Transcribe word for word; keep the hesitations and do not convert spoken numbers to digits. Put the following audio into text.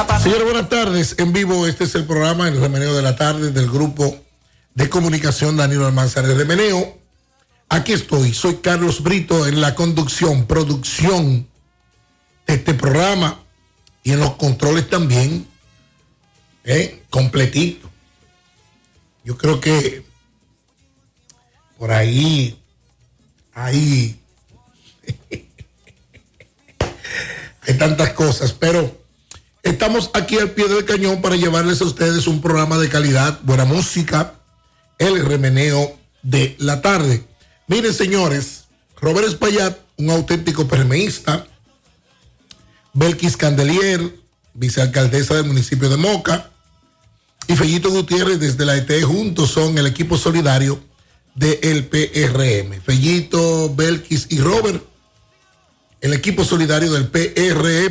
Señores, buenas tardes. En vivo, este es el programa El Remeneo de la Tarde del Grupo de Comunicación Danilo Almanzar. El Remeneo, aquí estoy. Soy Carlos Brito en la conducción, producción de este programa y en los controles también, ¿eh? Completito. Yo creo que por ahí, ahí, hay tantas cosas, pero estamos aquí al pie del cañón para llevarles a ustedes un programa de calidad, buena música, el Remeneo de la Tarde. Miren, señores, Robert Espaillat, un auténtico PRMista, Belkis Candelier, vicealcaldesa del municipio de Moca, y Fellito Gutiérrez desde la E T E, juntos son el equipo solidario del P R M. Fellito, Belkis y Robert, el equipo solidario del P R M.